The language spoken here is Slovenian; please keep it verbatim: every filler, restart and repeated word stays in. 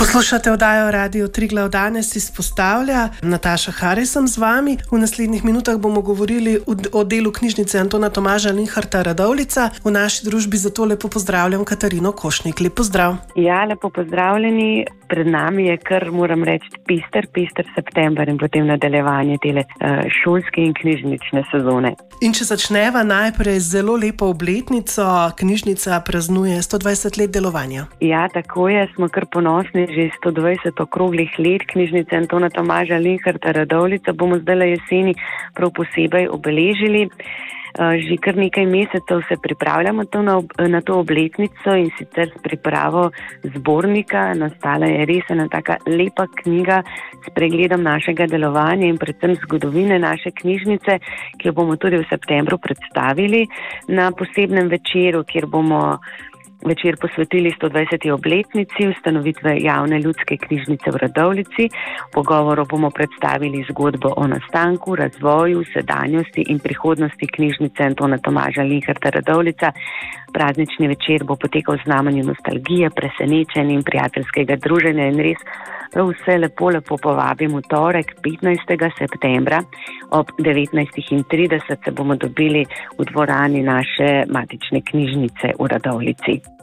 Poslušate oddajo Radio Triglav. Danes izpostavlja Nataša Haris sem z vami. V naslednjih minutah bomo govorili o delu knjižnice Antona Tomaža Linharta Radovljica. V naši družbi zato lepo pozdravljam Katarino Košnik. Lep pozdrav. Ja, lepo pozdravljeni. Pred nami je kar, moram reči, pister, pister september in potem nadaljevanje tele šolske in knjižnične sezone. In če začneva najprej zelo lepo obletnico, knjižnica praznuje sto dvajset let delovanja. Ja, tako je, smo kar ponosni, že sto dvajset okroglih let knjižnice Antona Tomaža Linharta Radovljica bomo zdaj jeseni prav posebej obeležili. Že kar nekaj mesecev se pripravljamo to na, na to obletnico in sicer s pripravo zbornika. Nastala je res ena taka lepa knjiga s pregledom našega delovanja in predvsem zgodovine naše knjižnice, ki jo bomo tudi v septembru predstavili na posebnem večeru, kjer bomo večer posvetili sto dvajseti obletnici ustanovitve javne ljudske knjižnice v Radovljici. V pogovoru bomo predstavili zgodbo o nastanku, razvoju, sedanjosti in prihodnosti knjižnice Antona Tomaža Linharta Radovljica. Praznični večer bo potekal v znamenju nostalgije, presenečenja in prijateljskega druženja in res prav vse lepo, lepo povabim v torek, petnajstega septembra ob devetnajst trideset se bomo dobili v dvorani naše matične knjižnice v Radovljici.